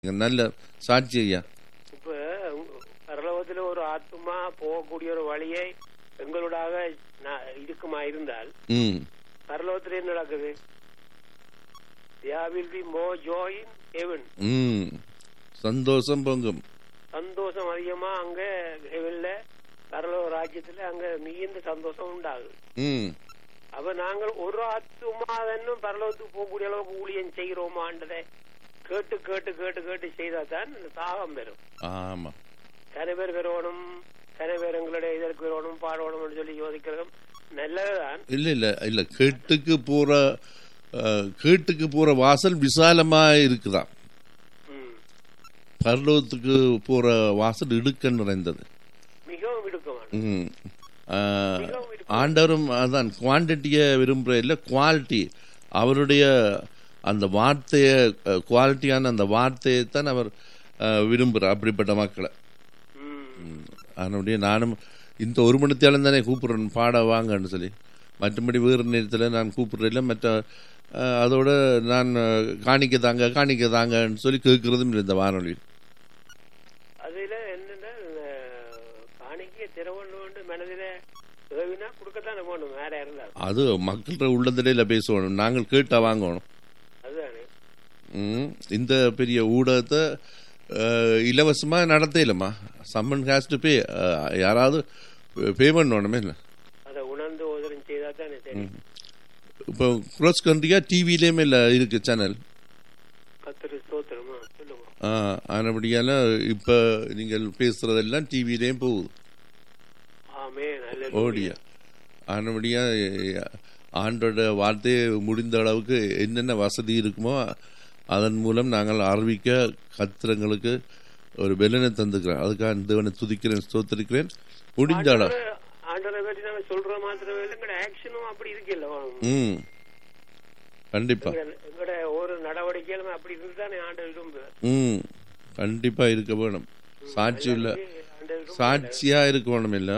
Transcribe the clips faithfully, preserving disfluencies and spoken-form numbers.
நல்ல சாட்சி ஐயா. இப்ப பரலோகத்துல ஒரு ஆத்மா போகக்கூடிய ஒரு வழியை எங்களோடாக இருக்குமா இருந்தால் பரலோகத்துல என்ன நடக்குது? There will be more joy in heaven. சந்தோஷம் பொங்கும். சந்தோஷம் அதிகமா அங்க ஹெவன்ல பரலோக ராஜ்யத்துல அங்க மிகுந்த சந்தோஷம் உண்டாகுது. அப்ப நாங்கள் ஒரு ஆத்மா தன்னும் பரலோகத்துக்கு போகக்கூடிய அளவுக்கு ஊழியம் செய்கிறோமான்றதை கேட்டு கேட்டு கேட்டு கேட்டு செய்தா தான் தாகம் பெறும். ஆமா, கன பேர் பெறணும், கன பேர் எங்களுடைய இதற்கு பெறணும், பாடணும் சொல்லி யோசிக்கிறது நல்லதுதான். இல்ல இல்ல இல்ல கேட்டுக்கு போற கேட்டுக்கு போற வாசல் விசாலமா இருக்குதான். பரலோகத்துக்கு போற வாசல் இடுக்க நிறைந்தது, மிகவும் இடுக்கமான. ஆண்டவரும் அதான் குவான்டிட்டியை விரும்புற இல்ல குவாலிட்டி, அவருடைய அந்த வார்த்தைய குவாலிட்டியான அந்த வார்த்தையை தான் அவர் விரும்புகிறார் அப்படிப்பட்ட மக்களை. அதனுடைய நானும் இந்த ஒரு மணித்தாலும் தானே கூப்பிடுறேன் பாட வாங்கன்னு சொல்லி, மற்றபடி வேறு நேரத்தில் நான் கூப்பிடுறதில்ல. மற்ற அதோட நான் காணிக்க தாங்க காணிக்க தாங்கன்னு சொல்லி கேட்கறதும் இல்லை இந்த வானொலியில். அதுல என்னன்னா காணிக்க திறவண்டு மனதில கொடுக்கத்தானே போகணும், வேற இருந்தாலும் அது மக்கள்கிட்ட உள்ளதில பேசணும், நாங்கள் கேட்டா வாங்கணும். இந்த பெரிய ஊடகத்தை இலவசமா நடத்த இல்லமா, சம்மன் ஹேஸ் டு பே, யாராவது பே பண்ணணுமே இல்லை. அதை உணர்ந்து உதவி செய்தா தானே சரி. இப்போ கிராஸ் கண்ட்ரியா டிவிலேயுமே இல்லை இருக்கு சேனல். ஆனபடியால இப்ப நீங்கள் பேசுறதெல்லாம் டிவிலேயும் போகுது. ஓடியா ஆனபடியா ஆண்டோட வார்த்தையை முடிந்த அளவுக்கு என்னென்ன வசதி இருக்குமோ அதன் மூலம் நாங்கள் அறிவிக்க கத்திரங்களுக்கு ஒரு பெலனை தந்துக்கிறேன். அதுக்காக தேவனை துதிக்கிறேன், ஸ்தோத்திரிக்கிறேன். முடிந்த அளவு சொல்ற மாத்திரமே ஆக்ஷனும் அப்படி இருக்குல்ல. ம் கண்டிப்பா ஒரு நடவடிக்கையிலும் அப்படி இருக்குதானே ஆண்டு விரும்பு. ம் கண்டிப்பா இருக்க வேணும், சாட்சி இல்ல சாட்சியா இருக்க வேணும். இல்ல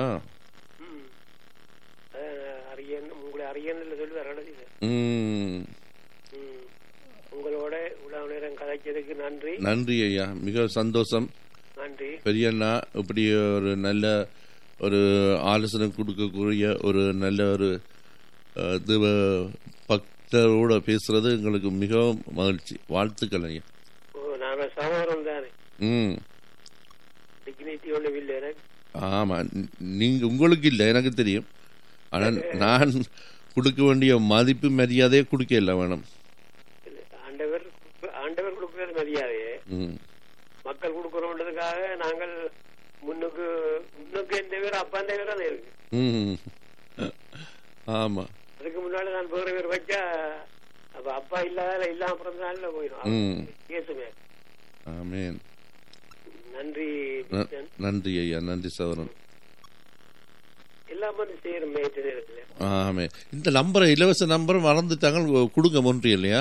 உங்களை அறியன்னு சொல்லி வரது. ம் உங்களோட உலக நேரம் கதைச்சதுக்கு நன்றி. நன்றி ஐயா, மிக சந்தோஷம். நன்றி பெரியண்ணா. இப்படி ஒரு நல்ல ஒரு ஆலோசனை கொடுக்கக்கூடிய ஒரு நல்ல ஒரு தேவ பக்தரோட பேசுறது எங்களுக்கு மிகவும் மகிழ்ச்சி. வாழ்த்துக்கள் ஐயா. நாங்க சகோதரம் தானே. ம் டிக்னிட்டியோட இல்லை எனக்கு. ஆமா, நீங்க உங்களுக்கு இல்லை எனக்கு தெரியும். ஆனா நான் கொடுக்க வேண்டிய மதிப்பு மரியாதையை கொடுக்க இல்லை வேணும். ஆண்டவர் ஆண்டவர் கொடுக்கிறது மரியாதையே மக்கள் கொடுக்கறோன்றதுக்காக நாங்கள் முன்னுக்கு முன்னுக்கு எந்த பேர் அப்பா அந்த பேர் தான் இருக்கு. ஆமா, அதுக்கு முன்னாடி நான் வேற பேர் வச்சா அப்ப அப்பா இல்லாத இல்லாம பிறந்தனால போயிடும். கேசுமே. ஆமென். நன்றி நன்றி ஐயா, நன்றி சகோதரன். எல்லாமே செய்யறோம் நேரத்துல. ஆமே, இந்த நம்பரை இலவச நம்பர் மறந்துட்டாங்க, கொடுங்க. மொன்றி இல்லையா?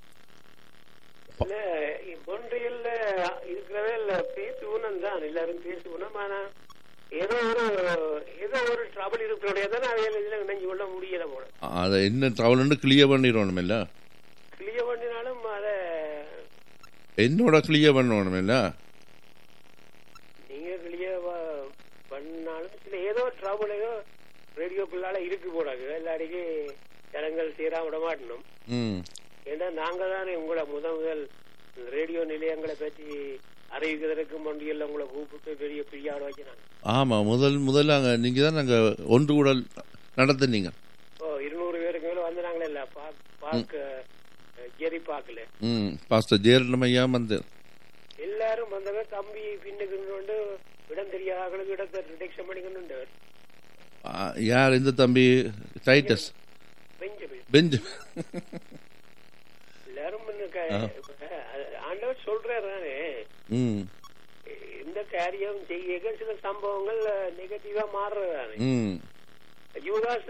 மொன்றியல்ல இருக்கிறவே இல்ல, பேசுவோம் தான் எல்லாரும் பேசுவோம். ஆனா ஏதோ ஒரு ஏதோ ஒரு ட்ரபிள் இருக்கிறோடையதான் அவையில நினைஞ்சு கொள்ள முடியல போல. அத என்ன ட்ரபிள்னு கிளியர் பண்ணிடணும் இல்ல? கிளியர் பண்ணினாலும் அத என்னோட கிளியர் பண்ணணும் இல்ல? நீங்க கிளியர் பண்ணாலும் சில ஏதோ ட்ரபிள் ஏதோ ரேடியோக்குள்ளால இருக்கு போடாது. எல்லாருக்கும் ஜனங்கள் சீரா விட மாட்டணும். ஏன்னா நாங்க தானே உங்களை முதல் முதல் ரேடியோ நிலையங்களை பற்றி அறிவிக்கிறதுக்கு மொண்டியல்ல உங்களை கூப்பிட்டு பெரிய பிரியாட வச்சுனாங்க. ஆமா, முதல் முதல்ல நீங்க தான் நாங்க ஒன்று கூட நடத்துனீங்க. ஓ, இருநூறு பேருக்கு மேல வந்து நாங்களே இல்ல பாக்க ஜெரி பாக்கல. ம் பாஸ்டர் ஜெயரட்னம் ஐயா வந்து எல்லாரும் வந்தவங்க தம்பி பின்னுக்கு கொண்டு இடம் தெரியாதவங்களுக்கு இடத்தை ரிடக்ஷன் பண்ணிக்கொண்டு. யார் இந்த தம்பி? Titus Benjamin. எல்லாரும் ஆண்டவர் சொல்றாரு இந்த காரியம் செய்ய சில சம்பவங்கள் நெகட்டிவா மாறுறதானே. யூதாஸ்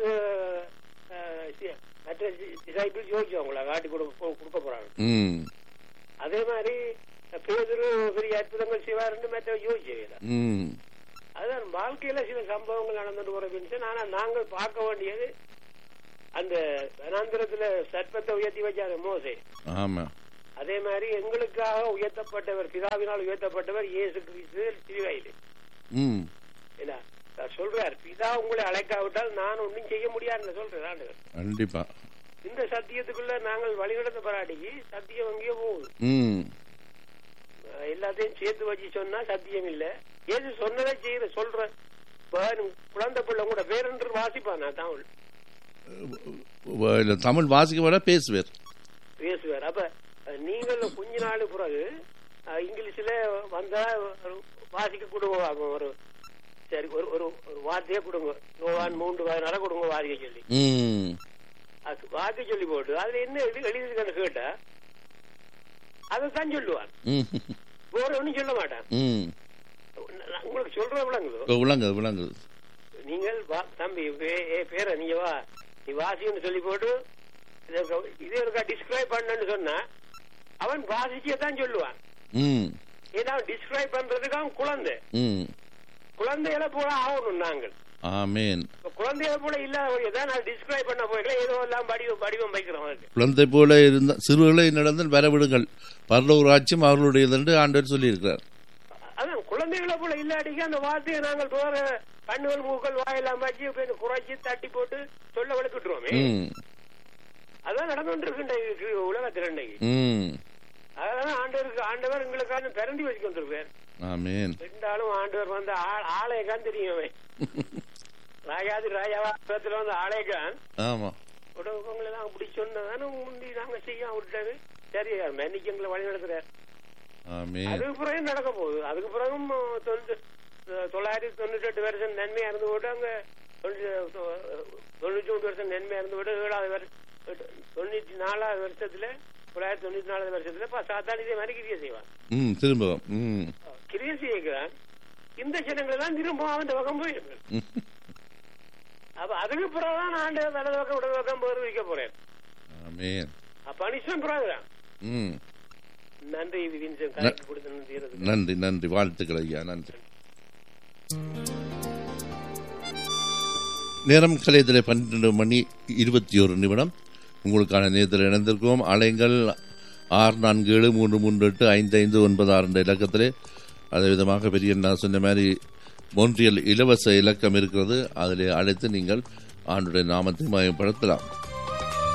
மற்ற டிசைபிள்ஸ் யோசிச்சவங்கள காட்டி கொடுக்க போறாங்க. அதே மாதிரி பேதுரு பெரிய அற்புதங்கள் செய்வாருன்னு மற்ற யோசிச்சவங்க. அதுதான் வாழ்க்கையில சில சம்பவங்கள் நடந்துட்டு போற. ஆனா நாங்கள் பார்க்க வேண்டியது அந்த வனாந்திரத்துல சர்ப்பத்தை உயர்த்தி வச்சாங்க மோசே. ஆமா, அதே மாதிரி எங்களுக்காக உயர்த்தப்பட்டவர், பிதாவினால் உயர்த்தப்பட்டவர் இயேசு கிறிஸ்து சிலுவையிலே. என்ன சொல்றார், பிதா உங்களை அழைக்காவிட்டால் நான் ஒன்றும் செய்ய முடியாதுன்னு சொல்றேன். கண்டிப்பா இந்த சத்தியத்துக்குள்ள நாங்கள் வழிநடத்த பராட்டிக்கு சத்தியம் அங்கேயே போகுது. எல்லாத்தையும் சேர்த்து வச்சு சொன்னா சத்தியம் இல்ல. ஏது சொன்னதை செய்யற சொல்ற குழந்தை பிள்ளை கூட பேரென்று வாசிப்பான். நான் தமிழ் தமிழ் வாசிக்க வர பேசுவார் பேசுவார். அப்ப நீங்கள் கொஞ்ச நாள் பிறகு இங்கிலீஷ்ல வந்தா வாசிக்க கொடுங்க, ஒரு சரி ஒரு ஒரு வார்த்தையே கொடுங்க, யோவான் மூன்று பதினாறு கொடுங்க வாசிக்க சொல்லி வாசிக்க சொல்லி போட்டு அதுல என்ன எழுதி எழுதிருக்கன்னு கேட்டா அதைத்தான் சொல்லுவான், வேற ஒன்னும் சொல்ல மாட்டான். உங்களுக்கு சொல்ற விளங்குதோ? விளங்குது விளங்குது. நீங்கள் தம்பி பேர நீங்க வா நீ வாசின்னு சொல்லி போட்டு இதே இருக்கா டிஸ்கிரைப் பண்ணு சொன்னா அவன் வாசிக்கத்தான் சொல்லுவான். ஏன்னா டிஸ்கிரைப் பண்றதுக்கு அவன் குழந்தை குழந்தைகளை போல ஆகணும். நாங்கள் குழந்தைகளை போல இல்லாத டிஸ்கிரைப் பண்ண போயிடல, ஏதோ எல்லாம் வடிவம் வடிவம் வைக்கிறோம். குழந்தை போல இருந்த சிறுகளை நடந்து வரவிடுங்கள், பரலோக ராஜ்யம் அவர்களுடையது என்று ஆண்டவர் சொல்லி இருக்கிறார். அதான் குழந்தைகளை போல இல்லாட்டிக்கு அந்த வார்த்தையை நாங்கள் வேற கண்ணுகள் மூக்கள் வாயெல்லாம் வச்சு குறைச்சி தட்டி போட்டு சொல்ல வளர்க்கிட்டுருவோமே. அதான் நடந்துட்டு இருக்கு உலகத்தில் இன்றைக்கு. அதனால ஆண்டவருக்கு ஆண்டவர் எங்களுக்கான பிறண்டி வச்சு கொண்டிருப்பார். ரெண்டாலும் ஆண்டவர் வந்து ஆலயக்கான் தெரியும், ராஜாதி ராஜாவா வந்து ஆலயக்கான் உடம்புங்களை எல்லாம் அப்படி சொன்னதானே முந்தி நாங்க செய்ய விட்டாரு. சரி மன்னிக்கு எங்களை வழி நடத்துறாரு. அதுக்கு பிறகு நடக்க போகுது. அதுக்கு பிறகும் தொள்ளாயிரத்தி தொண்ணூற்றி எட்டு வருஷம் நன்மையா இருந்து போட்டு அங்க தொண்ணூத்தி மூணு வருஷம் நன்மையா இருந்து போட்டு ஏழாவது வருஷம் தொண்ணூத்தி நாலாவது வருஷத்துல தொள்ளாயிரத்தி தொண்ணூத்தி நாலாவது வருஷத்துல சாத்தான் இதே மாதிரி கிரியை செய்வான். திரும்ப கிரியை செய்கிறான். இந்த ஜனங்கள் எல்லாம் திரும்ப அவன் பக்கம் போயிருக்கு. அப்ப அதுக்கு பிறகுதான் ஆண்டு வலது பக்கம் இடது பக்கம் போய் வைக்க போறேன். பனிஷ்மெண்ட் பிறகுதான். நன்றி நன்றி நன்றி வாழ்த்துக்கள் ஐயா, நன்றி. நேரம் கலையத்தில் பன்னிரண்டு மணி இருபத்தி ஒரு நிமிடம். உங்களுக்கான நேரத்தில் இணைந்திருக்கிறோம். அலைங்கள் ஆறு நான்கு ஏழு மூன்று மூன்று எட்டு ஐந்து ஐந்து ஒன்பது ஆறு என்ற இலக்கத்திலே, அதே விதமாக பெரிய நான் சொன்ன மாதிரி மொன்றியல் இலவச இலக்கம் இருக்கிறது, அதிலே அழைத்து நீங்கள் ஆண்டுடைய நாமத்தை மயப்படுத்தலாம்.